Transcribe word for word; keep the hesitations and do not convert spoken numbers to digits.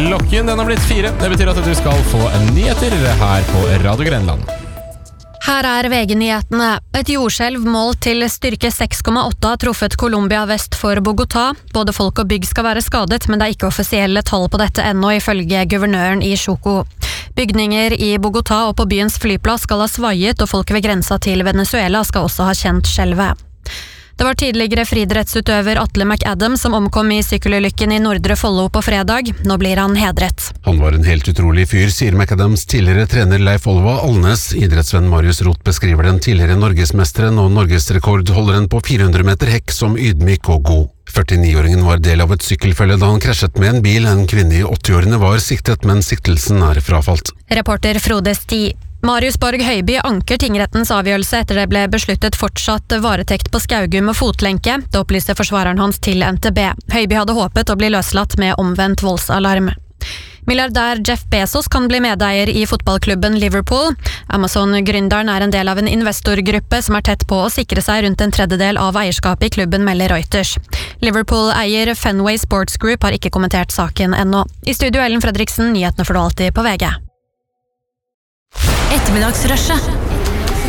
Klokken den har blitt fire. Det betyr at du skal få nyheter her på Radio Grenland. Her er V G-nyhetene. Et jordskjelv målt til styrke seks komma åtte har truffet Colombia vest for Bogotá. Både folk og bygg skal være skadet, men det er ikke offisielle tall på dette ennå, ifølge guvernøren i Chocó. Bygninger i Bogotá og på byens flyplass skal ha svaiet, og folk ved grensa til Venezuela skal også ha kjent skjelvet. Det var tidligere friidrettsutøver Atle McAdam som omkom i sykkelulykken i Nordre Follo på fredag. Nå blir han hedret. Han var en helt utrolig fyr, sier McAdams tidligere trener Leif Olva Alnes. Idrettsvenn Marius Roth beskriver den tidligere norgesmesteren og norgesrekordholderen på fire hundre meter hekk som ydmyk og god. førtini-åringen var del av et sykkelfølge da han krasjet med en bil. En kvinne i åtti-årene var siktet, men siktelsen er frafalt. Reporter Frode Sti. Marius Borg Høiby anker tingrettens avgjørelse etter det ble besluttet fortsatt varetekt på Skaugum med fotlenke. Det opplyste forsvareren hans til N T B. Høiby hadde håpet å bli løslatt med omvendt voldsalarm. Milliardær Jeff Bezos kan bli medeier i fotballklubben Liverpool. Amazon-gründeren er en del av en investorgruppe som er tett på å sikre seg rundt en tredjedel av eierskapet i klubben, melder Reuters. Liverpool-eier Fenway Sports Group har ikke kommentert saken ennå. I studio Ellen Fredriksen, nyhetene får du alltid på V G. Ettermiddagsrushet